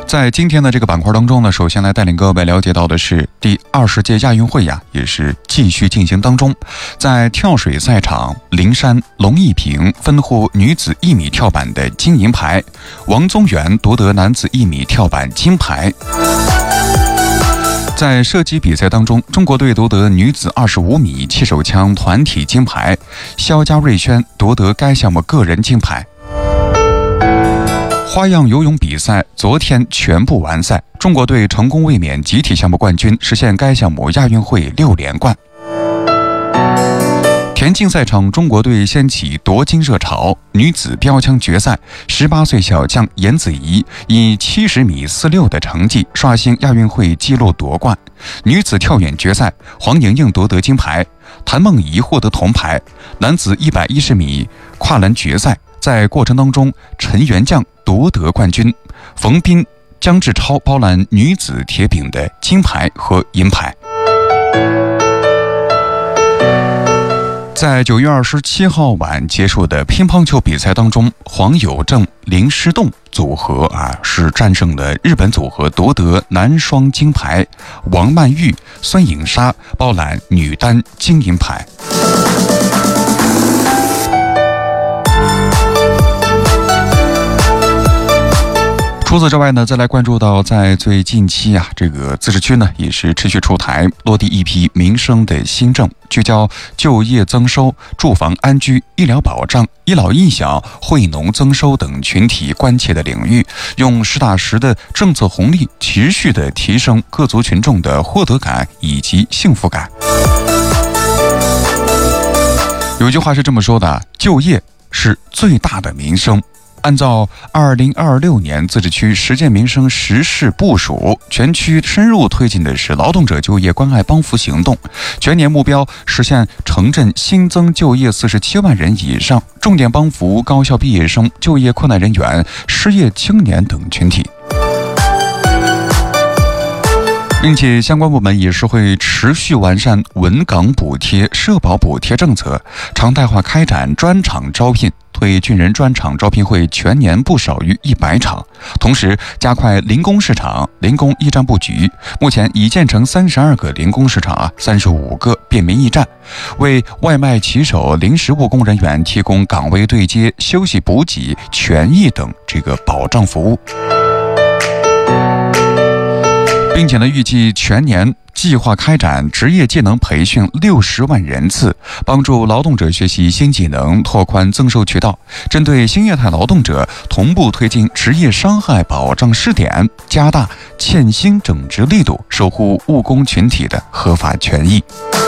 在今天的这个板块当中呢，首先来带领各位了解到的是第20届亚运会也是继续进行当中。在跳水赛场，灵山龙一平分获女子1米跳板的金银牌，王宗源夺得男子1米跳板金牌。在射击比赛当中，中国队夺得女子25米气手枪团体金牌，肖家瑞轩夺得该项目个人金牌。花样游泳比赛昨天全部完赛，中国队成功卫冕集体项目冠军，实现该项目亚运会6连冠。田径赛场，中国队掀起夺金热潮，女子标枪决赛，18岁小将严子怡以70米46的成绩刷新亚运会纪录夺冠。女子跳远决赛，黄莹莹夺得金牌，谭梦怡获得铜牌。男子110米跨栏决赛，在过程当中，陈元将夺得冠军，冯彬、姜志超包揽女子铁饼的金牌和银牌。在9月27号晚结束的乒乓球比赛当中，黄有正、林诗栋组合是战胜了日本组合，夺得男双金牌，王曼玉、孙颖莎包揽女单金银牌。除此之外呢，再来关注到在最近期这个自治区呢也是持续出台落地一批民生的新政，聚焦就业增收、住房安居、医疗保障、一老一小、惠农增收等群体关切的领域，用实打实的政策红利，持续的提升各族群众的获得感以及幸福感。有一句话是这么说的，就业是最大的民生。按照2026年自治区实践民生实事部署，全区深入推进的是劳动者就业关爱帮扶行动，全年目标实现城镇新增就业47万人以上，重点帮扶高校毕业生、就业困难人员、失业青年等群体。并且相关部门也是会持续完善稳岗补贴、社保补贴政策，常态化开展专场招聘，推军人专场招聘会全年不少于100场，同时加快零工市场、零工驿站布局，目前已建成32个零工市场35个便民驿站，为外卖骑手、临时务工人员提供岗位对接、休息补给、权益等这个保障服务。并且呢，预计全年计划开展职业技能培训60万人次，帮助劳动者学习新技能，拓宽增收渠道。针对新业态劳动者，同步推进职业伤害保障试点，加大欠薪整治力度，守护务工群体的合法权益。